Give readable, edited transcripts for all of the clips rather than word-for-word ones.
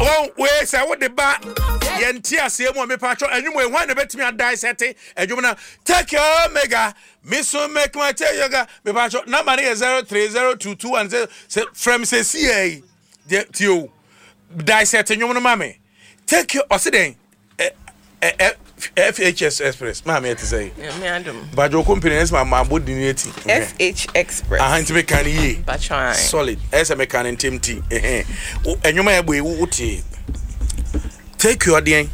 Oh, wait, say what the ba yentia say mo me patcho enwum when na betimi adai sete adwum na take your mega me so make my tell you ga me patcho number is 030221 say from say CA tio dai sete enwum no mame take your osiden FHS Express mame it say me andum but your company is my body neti FH Express ahant me kan ye batwan solid ese me kan ntemti enwum ya gbe wuti take your den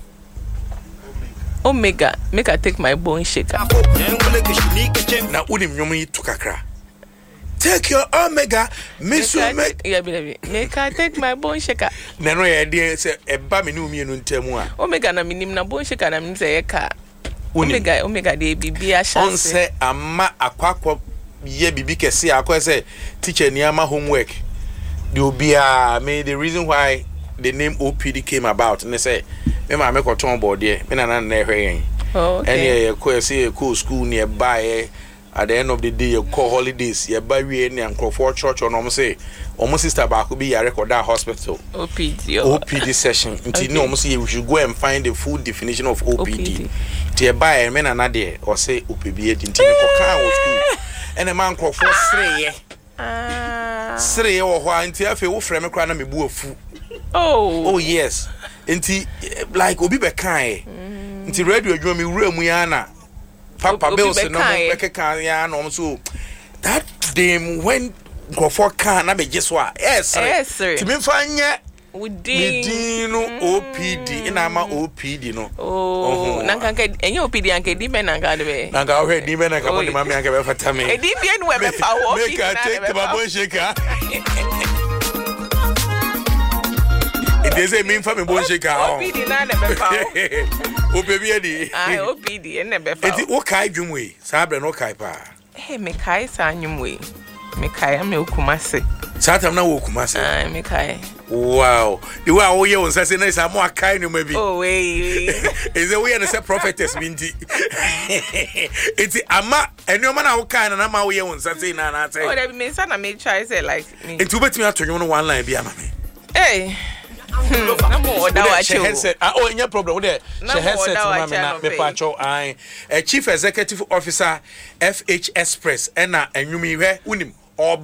Omega make I take my bone shaker na unim nyom yi to kakra take your omega miss make I take my bone shaker na no ye dey say eba me ni umienu ntemu a omega na minim na bone shaker na minim say ye ka omega dey bibia sha on say ama akwakọ ye bibi kese akọ say teacher ni ama homework the obia me the reason why the name OPD came about and they say me ma me koton board there me na na hwe okay and you say go school nearby at the end of the day you call holidays you buy we any for church or no say almost sister back be ya record that hospital OPD session until no almost you should go and find the full definition of OPD to buy me na there or say OPD until you go school and a man call for 3 or why until I feel frame cry na me bu afu oh yes enti like obi be kan enti radio adwuma me wura mu ya na papa bills no be kan ya no so that day when go for kan na be just wa yes ti me fanya Udin OPD ina ma OPD no nanka enye OPD anke di be nanka de be nanka o di be nanka mo di mama anke be fata me di be no be fa wo make I take the babo shaker it is a mean for me bon shaker OPD na de be fa o baby edi OPD ene be fa eti o kai dwumwe sa bre no kai pa me kai sa nwumwe me kai am okumase satam na wo okumase me kai wow the way we you say na isa mo akai no maybe oh wait is it we na say prophetess binti eti ama enoma na wo kai na ma we you say na say oh that means na me try say like me enti betimi atonyo no one line bi ama me hey na mo da wa cho oh any problem we there she headset ma me na me pa cho chief executive officer FH Express na enwumi hwe unim